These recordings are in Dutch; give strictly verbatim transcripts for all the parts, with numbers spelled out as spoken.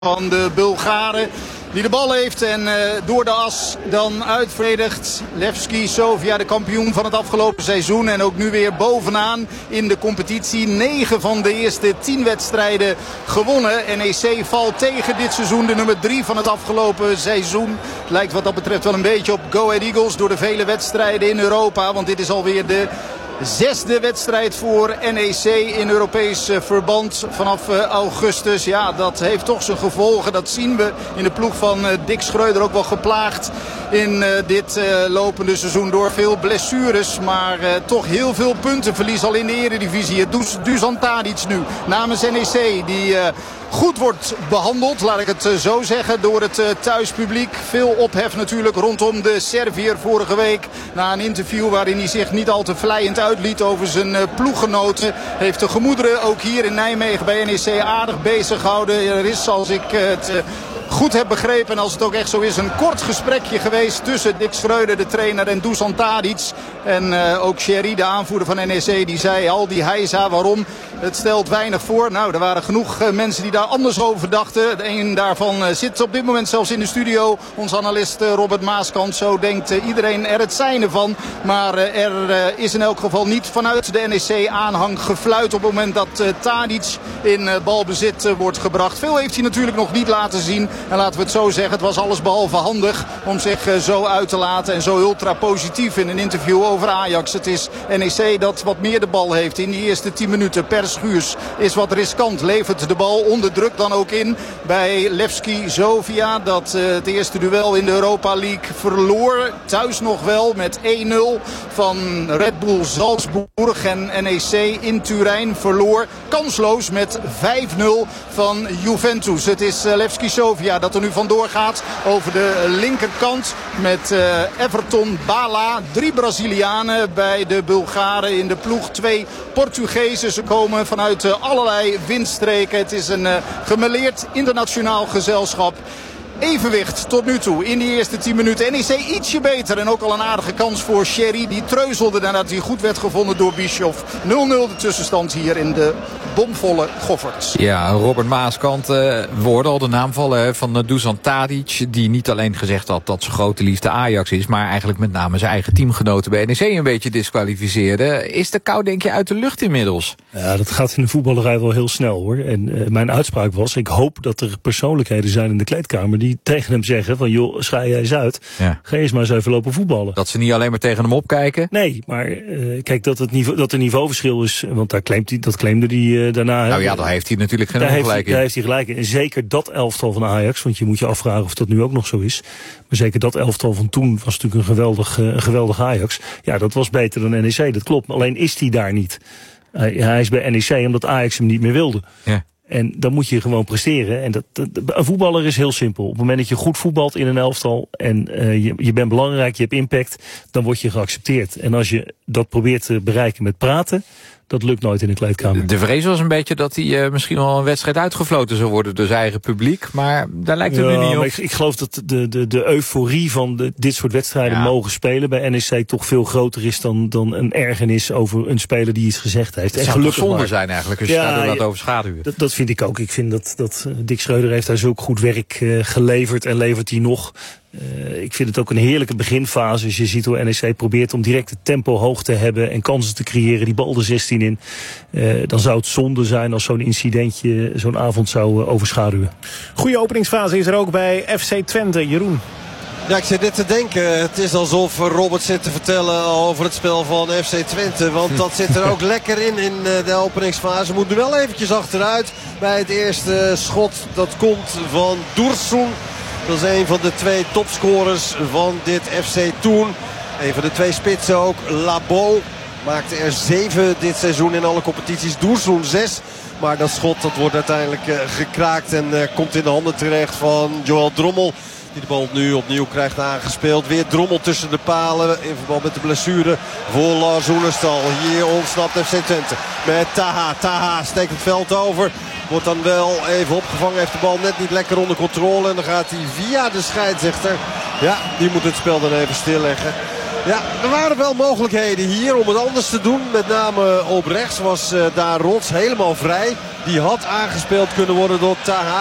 van de Bulgaren. Die de bal heeft en uh, door de as dan uitverdedigt. Levski Sofia, de kampioen van het afgelopen seizoen. En ook nu weer bovenaan in de competitie. negen van de eerste tien wedstrijden gewonnen. N E C valt tegen dit seizoen, de nummer drie van het afgelopen seizoen. Het lijkt wat dat betreft wel een beetje op Go Ahead Eagles door de vele wedstrijden in Europa. Want dit is alweer de zesde wedstrijd voor N E C in Europees verband vanaf augustus. Ja, dat heeft toch zijn gevolgen. Dat zien we in de ploeg van Dick Schreuder ook wel geplaagd in dit lopende seizoen door veel blessures. Maar toch heel veel puntenverlies al in de Eredivisie. Het Dusan Tadic nu namens N E C die goed wordt behandeld, laat ik het zo zeggen, door het thuispubliek. Veel ophef natuurlijk rondom de Serviër vorige week. Na een interview waarin hij zich niet al te vleiend uitliet over zijn ploeggenoten. Heeft de gemoederen ook hier in Nijmegen bij N E C aardig bezig gehouden. Er is, als ik het goed heb begrepen, en als het ook echt zo is, een kort gesprekje geweest tussen Dick Schreuder, de trainer, en Dusan Tadic. En uh, ook Sherry, de aanvoerder van N E C, die zei al die heisa, waarom? Het stelt weinig voor. Nou, er waren genoeg uh, mensen die daar anders over dachten. Een daarvan uh, zit op dit moment zelfs in de studio. Onze analist uh, Robert Maaskant. Zo denkt uh, iedereen er het zijne van. Maar uh, er uh, is in elk geval niet vanuit de N E C-aanhang gefluit op het moment dat uh, Tadic in uh, balbezit uh, wordt gebracht. Veel heeft hij natuurlijk nog niet laten zien. En laten we het zo zeggen, het was alles behalve handig om zich uh, zo uit te laten. En zo ultra positief in een interview over Ajax. Het is N E C dat wat meer de bal heeft in die eerste tien minuten. Per Schuurs is wat riskant. Levert de bal onder druk dan ook in bij Levski Sofia. Dat uh, het eerste duel in de Europa League verloor. Thuis nog wel met één nul van Red Bull Salzburg. En N E C in Turijn verloor kansloos met vijf nul van Juventus. Het is uh, Levski Sofia dat er nu vandoor gaat over de linkerkant met uh, Everton Bala. Drie Brazilianen bij de Bulgaren in de ploeg. Twee Portugezen. Ze komen vanuit uh, allerlei windstreken. Het is een uh, gemêleerd internationaal gezelschap. Evenwicht tot nu toe in die eerste tien minuten. N E C ietsje beter en ook al een aardige kans voor Sherry. Die treuzelde nadat hij goed werd gevonden door Bischoff. nul nul de tussenstand hier in de bomvolle Gofferts. Ja, Robert Maaskant, uh, we hoorden al de naam vallen van uh, Dusan Tadic. Die niet alleen gezegd had dat zijn grote liefde Ajax is, maar eigenlijk met name zijn eigen teamgenoten bij N E C een beetje disqualificeerde. Is de kou denk je uit de lucht inmiddels? Ja, dat gaat in de voetballerij wel heel snel hoor. En uh, mijn uitspraak was, ik hoop dat er persoonlijkheden zijn in de kleedkamer die tegen hem zeggen van joh, schei jij eens uit. Ja. Ga eens maar eens even lopen voetballen. Dat ze niet alleen maar tegen hem opkijken? Nee, maar uh, kijk dat het niveau, dat er niveauverschil is, want daar claimt hij, dat claimde hij uh, daarna. Nou ja, daar heeft hij natuurlijk geen ongelijk in. Daar heeft hij gelijk in. En zeker dat elftal van Ajax, want je moet je afvragen of dat nu ook nog zo is. Maar zeker dat elftal van toen was natuurlijk een geweldig, uh, een geweldig Ajax. Ja, dat was beter dan N E C, dat klopt. Alleen is hij daar niet. Uh, hij is bij N E C omdat Ajax hem niet meer wilde. Ja. En dan moet je gewoon presteren. En dat, dat, een voetballer is heel simpel. Op het moment dat je goed voetbalt in een elftal en uh, je, je bent belangrijk, je hebt impact, dan word je geaccepteerd. En als je dat probeert te bereiken met praten, dat lukt nooit in de kleedkamer. De vrees was een beetje dat hij uh, misschien wel een wedstrijd uitgefloten zou worden door zijn eigen publiek. Maar daar lijkt het ja, nu niet op. Ik, ik geloof dat de, de, de euforie van de, dit soort wedstrijden ja. mogen spelen bij N E C toch veel groter is dan, dan een ergernis over een speler die iets gezegd heeft. Het zou toch zonde zijn eigenlijk als je ja, daardoor laat overschaduwen. Dat, dat vind ik ook. Ik vind dat, dat Dick Schreuder heeft daar zulk goed werk uh, geleverd en levert hij nog. Uh, ik vind het ook een heerlijke beginfase. Als je ziet hoe N E C probeert om direct het tempo hoog te hebben en kansen te creëren, die bal de zestien in. Uh, dan zou het zonde zijn als zo'n incidentje zo'n avond zou uh, overschaduwen. Goede openingsfase is er ook bij F C Twente. Jeroen. Ja, ik zit net te denken. Het is alsof Robert zit te vertellen over het spel van F C Twente. Want dat zit er ook lekker in in de openingsfase. Moet nu wel eventjes achteruit bij het eerste schot. Dat komt van Dursun. Dat is een van de twee topscorers van dit F C Toen. Een van de twee spitsen ook. Labo maakte er zeven dit seizoen in alle competities. Dursun zes. Maar dat schot dat wordt uiteindelijk uh, gekraakt en uh, komt in de handen terecht van Joël Drommel. Die de bal nu opnieuw krijgt aangespeeld. Weer Drommel tussen de palen in verband met de blessure voor Lars Oenerstal. Hier ontsnapt F C Twente met Taha. Taha steekt het veld over. Wordt dan wel even opgevangen. Heeft de bal net niet lekker onder controle. En dan gaat hij via de scheidsrechter. Ja, die moet het spel dan even stilleggen. Ja, er waren wel mogelijkheden hier om het anders te doen. Met name op rechts was uh, daar Rots helemaal vrij. Die had aangespeeld kunnen worden door Taha.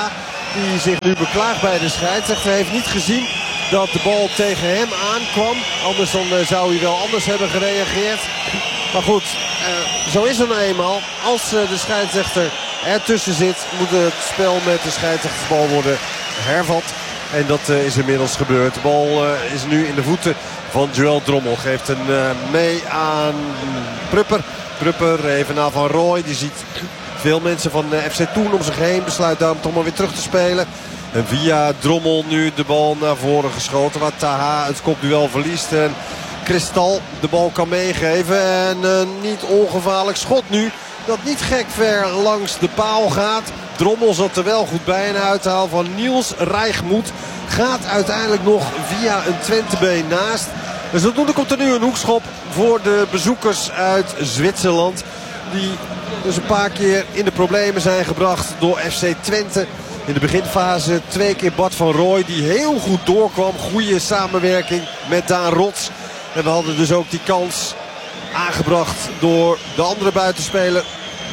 Die zich nu beklaagt bij de scheidsrechter. Hij heeft niet gezien dat de bal tegen hem aankwam. Anders dan uh, zou hij wel anders hebben gereageerd. Maar goed, uh, zo is het nou eenmaal. Als uh, de scheidsrechter ertussen zit, moet het spel met de scheidsrechtersbal worden hervat. En dat uh, is inmiddels gebeurd. De bal uh, is nu in de voeten van Joël Drommel. Geeft een uh, mee aan Prupper. Prupper even naar Van Rooij. Die ziet veel mensen van uh, F C Thun om zich heen. Besluit daarom toch maar weer terug te spelen. En via Drommel nu de bal naar voren geschoten. Waar Taha het kopduel verliest. En Kristal de bal kan meegeven. En een uh, niet ongevaarlijk schot nu. Dat niet gek ver langs de paal gaat. Drommel zat er wel goed bij. Een uithaal van Niels Rijchmuth gaat uiteindelijk nog via een Twente-been naast. Dus zodoende komt er nu een hoekschop voor de bezoekers uit Zwitserland. Die dus een paar keer in de problemen zijn gebracht door F C Twente. In de beginfase twee keer Bart van Rooij die heel goed doorkwam. Goede samenwerking met Daan Rots. En we hadden dus ook die kans aangebracht door de andere buitenspeler.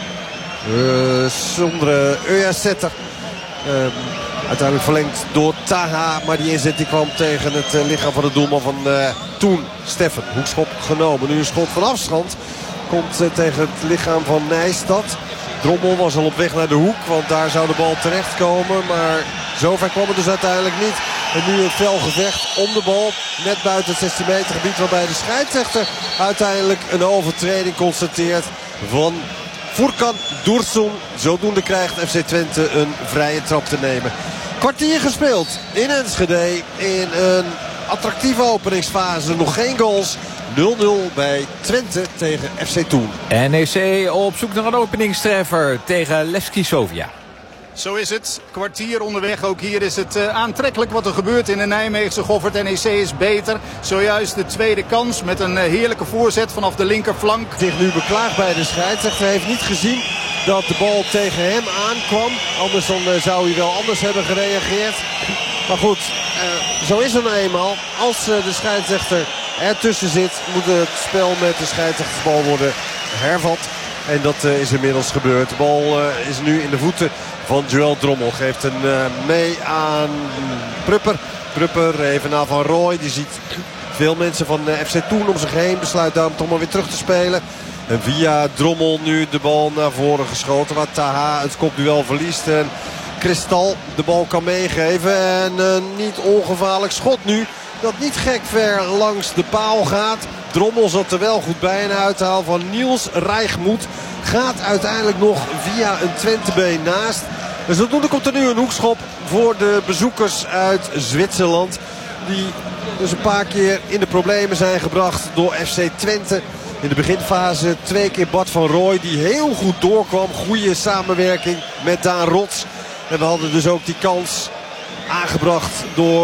Uh, zonder Eujassetter. Uh, uiteindelijk verlengd door Taha. Maar die inzet die kwam tegen het uh, lichaam van de doelman van uh, Thun. Steffen, hoekschop genomen. Nu een schot van afstand. Komt uh, tegen het lichaam van Nijstad. Drommel was al op weg naar de hoek. Want daar zou de bal terechtkomen. Maar zover kwam het dus uiteindelijk niet. En nu een fel gevecht om de bal. Net buiten het zestien meter gebied. Waarbij de scheidsrechter uiteindelijk een overtreding constateert van Furkan Dursun. Zodoende krijgt F C Twente een vrije trap te nemen. Kwartier gespeeld in Enschede. In een attractieve openingsfase. Nog geen goals. nul nul bij Twente tegen F C Thun. N E C op zoek naar een openingstreffer tegen Levski Sofia. Zo is het. Kwartier onderweg. Ook hier is het uh, aantrekkelijk wat er gebeurt in de Nijmeegse Goffert. N E C is beter. Zojuist de tweede kans met een uh, heerlijke voorzet vanaf de linkerflank. Zich nu beklaagt bij de scheidsrechter. Hij heeft niet gezien dat de bal tegen hem aankwam. Anders dan uh, zou hij wel anders hebben gereageerd. Maar goed, uh, zo is het nou eenmaal. Als uh, de scheidsrechter ertussen zit, moet het spel met de scheidsrechtersbal worden hervat. En dat uh, is inmiddels gebeurd. De bal uh, is nu in de voeten van Joël Drommel. Geeft een uh, mee aan Prupper. Prupper even naar Van Rooij. Die ziet veel mensen van uh, F C Thun om zich heen. Besluit daarom toch maar weer terug te spelen. En via Drommel nu de bal naar voren geschoten. Waar Taha het kopduel verliest. En Kristal de bal kan meegeven. En een niet ongevaarlijk schot nu. Dat niet gek ver langs de paal gaat. Drommel zat er wel goed bij. Een uithaal van Niels Rijchmuth gaat uiteindelijk nog via een Twente-been naast. Dus zodoende komt er nu een hoekschop voor de bezoekers uit Zwitserland. Die dus een paar keer in de problemen zijn gebracht door F C Twente. In de beginfase twee keer Bart van Rooij die heel goed doorkwam. Goede samenwerking met Daan Rots. En we hadden dus ook die kans aangebracht door